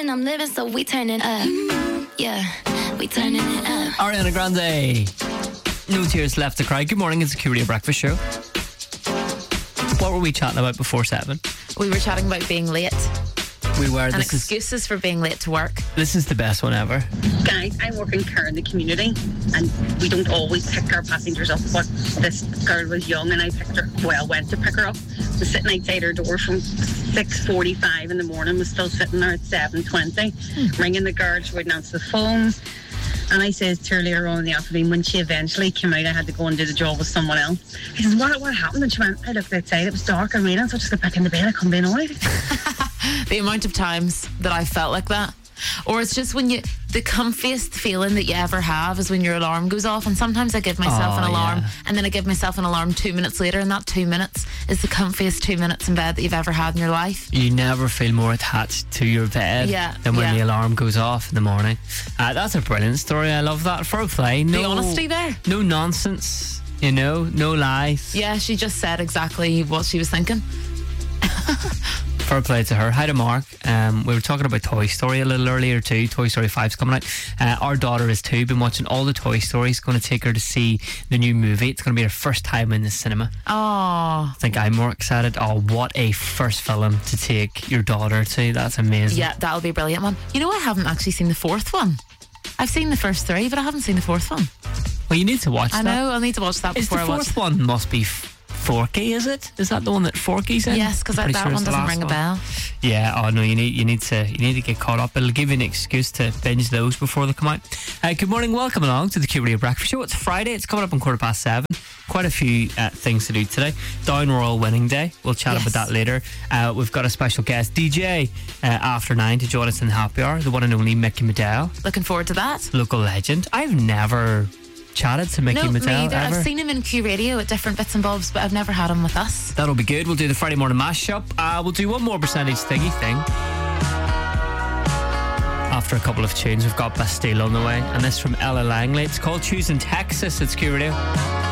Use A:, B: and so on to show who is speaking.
A: and I'm living, so we turning up. Yeah, we turning it up.
B: Ariana Grande. No tears left to cry. Good morning, it's the Q Radio Breakfast Show. What were we chatting about before 7?
C: We were chatting about being late
B: We were.
C: and excuses for being late to work.
B: This is the best one ever.
D: Guys, I work in care in the community and we don't always pick our passengers up, but this girl was young and I went to pick her up. Was sitting outside her door from 6:45 in the morning, was still sitting there at 7:20, ringing the girl, she wouldn't answer the phone. And I says to her later on in the afternoon, when she eventually came out, I had to go and do the job with someone else. I said, what happened? And she went, I looked outside, it was dark and raining, so I just got back in the bed, I couldn't be annoyed.
C: The amount of times that I felt like that. Or it's just when the comfiest feeling that you ever have is when your alarm goes off. And sometimes I give myself an alarm and then I give myself an alarm 2 minutes later, and that 2 minutes is the comfiest 2 minutes in bed that you've ever had in your life.
B: You never feel more attached to your bed than when the alarm goes off in the morning. That's a brilliant story. I love that. Fair play. No,
C: the honesty there.
B: No nonsense, no lies.
C: Yeah, she just said exactly what she was thinking.
B: Fair play to her. Hi to Mark. We were talking about Toy Story a little earlier too. Toy Story 5's coming out. Our daughter is 2. Been watching all the Toy Stories. Going to take her to see the new movie. It's going to be her first time in the cinema.
C: Oh,
B: I think I'm more excited. Oh, what a first film to take your daughter to. That's amazing.
C: yeah, that'll be a brilliant one. You know, I haven't actually seen the 4th one. I've seen the first 3, but I haven't seen the 4th one.
B: Well, you need to watch that.
C: I know, I'll need to watch that before I watch.
B: The 4th one must be Forky, is it? Is that the one that Forky's in?
C: Yes, because that one doesn't ring a bell.
B: Yeah. Oh no, you need to get caught up. It'll give you an excuse to binge those before they come out. Good morning, welcome along to the Q Radio Breakfast Show. It's Friday. It's coming up on 7:15. Quite a few things to do today. Down Royal Winning Day. We'll chat about that later. We've got a special guest DJ after 9 to join us in the happy hour. The one and only Mickey Medell.
C: Looking forward to that.
B: Local legend. I've never chatted to Mickey Medell.
C: Me either.
B: Ever.
C: I've seen him in Q Radio at different bits and bobs, but I've never had him with us.
B: That'll be good. We'll do the Friday morning mashup. We'll do one more percentage thingy thing. After a couple of tunes, we've got Bastille on the way, and this from Ella Langley. It's called Choosing Texas. It's Q Radio.